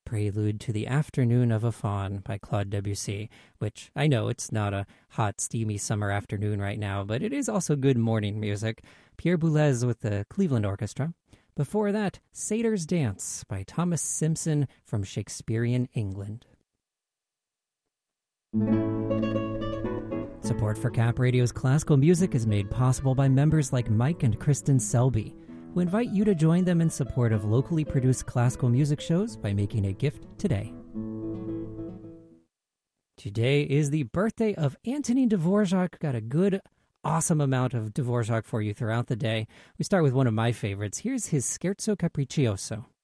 Prelude to the Afternoon of a Faun by Claude Debussy, which I know it's not a hot, steamy summer afternoon right now, but it is also good morning music. Pierre Boulez with the Cleveland Orchestra. Before that, Satyr's Dance by Thomas Simpson from Shakespearean England. Support for Cap Radio's classical music is made possible by members like Mike and Kristen Selby, who invite you to join them in support of locally produced classical music shows by making a gift today. Today is the birthday of Antonin Dvorak. Got a good, awesome amount of Dvorak for you throughout the day. We start with one of my favorites. Here's his Scherzo Capriccioso.